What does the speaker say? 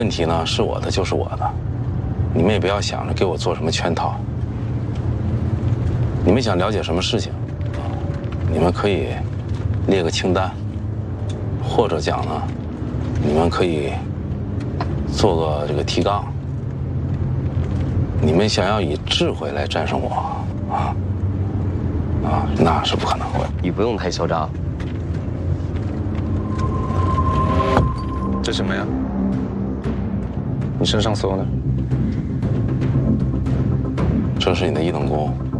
问题呢是我的就是我的，你们也不要想着给我做什么圈套。你们想了解什么事情，你们可以列个清单，或者讲呢，你们可以做个这个提纲。你们想要以智慧来战胜我，那是不可能的。 你不用太嚣张。 这什么呀？你身上搜的？ 这是你的异能功。